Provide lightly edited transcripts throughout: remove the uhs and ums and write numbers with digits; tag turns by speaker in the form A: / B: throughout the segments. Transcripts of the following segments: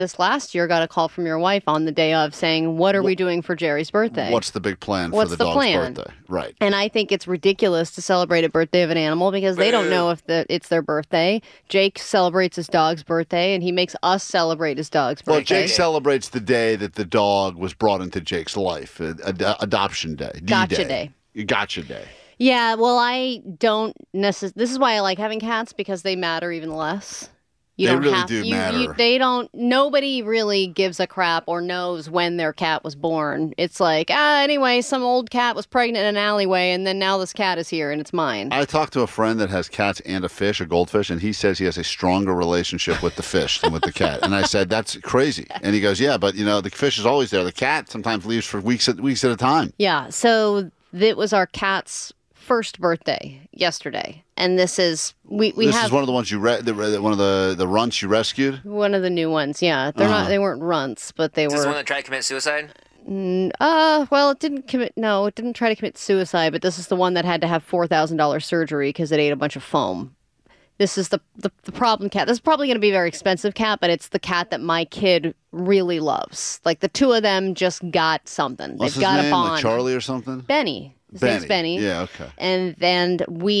A: this last year got a call from your wife on the day of saying, what are we doing for Jerry's birthday?
B: What's the big plan for the dog's birthday? Right.
A: And I think it's ridiculous to celebrate a birthday of an animal because they don't know if it's their birthday. Jake celebrates his dog's birthday, and he makes us celebrate his dog's birthday.
B: Well, Jake celebrates the day that the dog was brought into Jake's life, adoption day.
A: Gotcha day.
B: Gotcha day.
A: Yeah, well, I don't necessarily. This is why I like having cats, because they matter even less.
B: They really do matter.
A: They don't. Nobody really gives a crap or knows when their cat was born. It's like, anyway, some old cat was pregnant in an alleyway, and then now this cat is here, and it's mine.
B: I talked to a friend that has cats and a fish, a goldfish, and he says he has a stronger relationship with the fish than with the cat. And I said, that's crazy. And he goes, yeah, but, the fish is always there. The cat sometimes leaves for weeks at a time.
A: Yeah, so it was our cat's first birthday yesterday, and this is this is
B: one of the ones you one of the runts you rescued.
A: One of the new ones, yeah. They're not. They weren't runts, but they were.
C: Is this the one that tried to commit suicide?
A: Well, it didn't commit. No, it didn't try to commit suicide. But this is the one that had to have $4,000 surgery because it ate a bunch of foam. This is the problem cat. This is probably going to be a very expensive cat, but it's the cat that my kid really loves. Like the two of them just got something.
B: What's
A: They've got
B: his name?
A: a bond.
B: Like Charlie or something?
A: Benny. His name's Benny.
B: Yeah, okay.
A: And then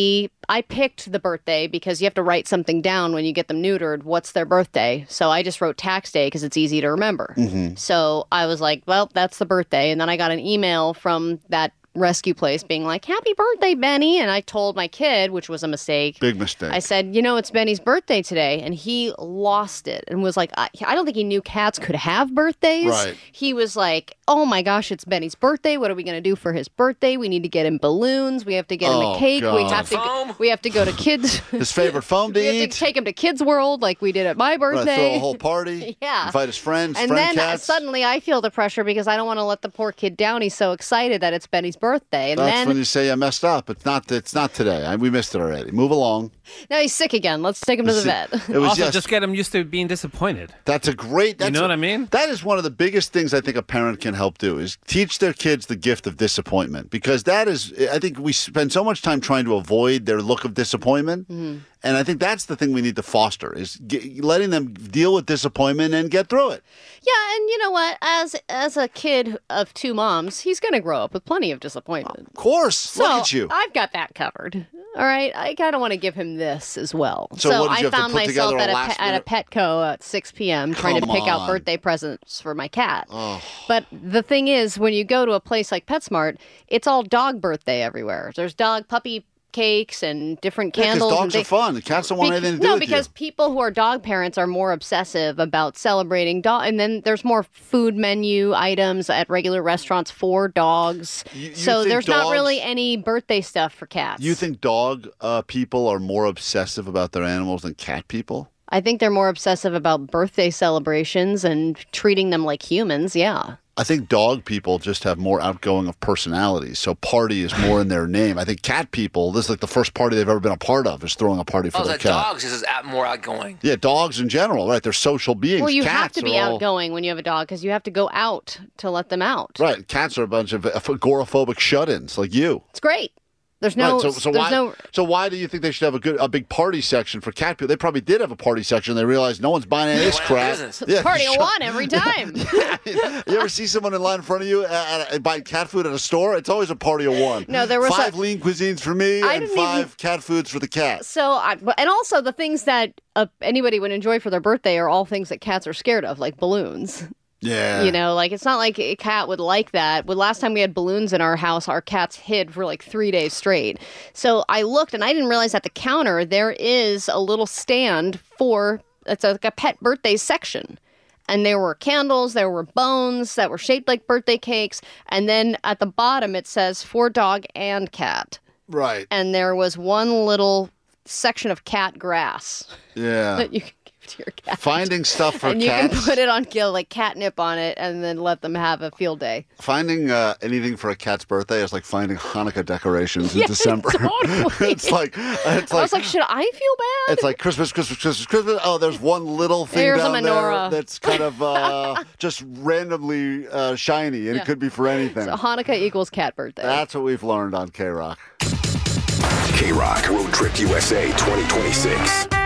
A: I picked the birthday because you have to write something down when you get them neutered. What's their birthday? So I just wrote tax day because it's easy to remember.
B: Mm-hmm.
A: So I was like, well, that's the birthday. And then I got an email from that rescue place being like, happy birthday, Benny. And I told my kid, which was a mistake.
B: Big mistake.
A: I said, it's Benny's birthday today. And he lost it and was like, I don't think he knew cats could have birthdays.
B: Right.
A: He was like, oh my gosh, it's Benny's birthday. What are we going to do for his birthday? We need to get him balloons. We have to get him a cake.
B: God.
A: We have to go to kids.
B: His favorite foam to
A: we
B: eat.
A: have to take him to Kids World like we did at my birthday.
B: Throw a whole party.
A: Yeah.
B: Invite his friends,
A: and
B: friend
A: then
B: cats.
A: Suddenly I feel the pressure because I don't want to let the poor kid down. He's so excited that it's Benny's birthday. And
B: That's when you say I messed up. It's not today. We missed it already. Move along.
A: Now he's sick again. Let's take him to the vet.
B: It was
D: also, just get him used to being disappointed.
B: That's a great...
D: You know what I mean?
B: That is one of the biggest things I think a parent can help do is teach their kids the gift of disappointment. Because that is... I think we spend so much time trying to avoid their look of disappointment. Mm-hmm. And I think that's the thing we need to foster is letting them deal with disappointment and get through it.
A: Yeah, and you know what? As a kid of two moms, he's going to grow up with plenty of disappointment.
B: Of course.
A: So
B: look at you.
A: I've got that covered. All right? I kind of want to give him this as well.
B: So what did you
A: I found myself at a Petco at 6 p.m. trying to pick out birthday presents for my cat.
B: Oh.
A: But the thing is, when you go to a place like PetSmart, it's all dog birthday everywhere. There's puppy cakes and different candles.
B: Because dogs are fun. The cats don't want anything to do with you.
A: No, because people who are dog parents are more obsessive about celebrating dog. And then there's more food menu items at regular restaurants for dogs. So there's not really any birthday stuff for cats.
B: You think dog people are more obsessive about their animals than cat people?
A: I think they're more obsessive about birthday celebrations and treating them like humans, yeah.
B: I think dog people just have more outgoing of personalities, so party is more in their name. I think cat people, this is like the first party they've ever been a part of, is throwing a party for their cat.
C: Dogs is more outgoing.
B: Yeah, dogs in general, right? They're social beings.
A: Well, you
B: cats
A: have to be outgoing when you have a dog because you have to go out to let them out.
B: Right, cats are a bunch of agoraphobic shut-ins like you.
A: It's great. There's no.
B: Right, so why do you think they should have a big party section for cat people? They probably did have a party section. They realized no one's buying any of this crap.
A: Yeah, party of one every time.
B: You ever see someone in line in front of you buying cat food at a store? It's always a party of one.
A: No, there was
B: 5 lean cuisines for me and 5 cat foods for the cat.
A: So, and also the things that anybody would enjoy for their birthday are all things that cats are scared of, like balloons.
B: Yeah.
A: It's not like a cat would like that. But last time we had balloons in our house, our cats hid for like 3 days straight. So I looked and I didn't realize at the counter there is a little stand it's like a pet birthday section. And there were candles, there were bones that were shaped like birthday cakes. And then at the bottom it says for dog and cat.
B: Right.
A: And there was one little section of cat grass.
B: Yeah.
A: That you can give to your cat.
B: Finding stuff for
A: and
B: cats.
A: And you can put it on like catnip on it and then let them have a field day.
B: Finding anything for a cat's birthday is like finding Hanukkah decorations in December.
A: Totally.
B: It's like
A: I was like, should I feel bad?
B: It's like Christmas. Oh, there's one little thing
A: There's
B: down
A: a menorah.
B: there that's kind of just randomly shiny, and it could be for anything.
A: So Hanukkah equals cat birthday.
B: That's what we've learned on K-Rock.
E: K-Rock Road Trip USA 2026.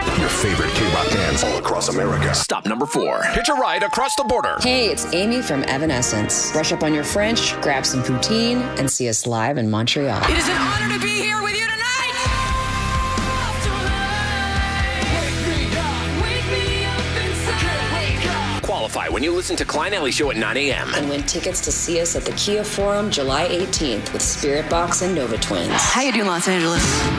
E: Your favorite K-rock bands all across America.
F: Stop number 4.
E: Hitch a ride across the border.
G: Hey, it's Amy from Evanescence. Brush up on your French, grab some poutine, and see us live in Montreal.
H: It is an honor to be here with you tonight.
F: Qualify when you listen to Klein Alley Show at 9 a.m.
G: And win tickets to see us at the Kia Forum July 18th with Spirit Box and Nova Twins.
H: How you doing, Los Angeles?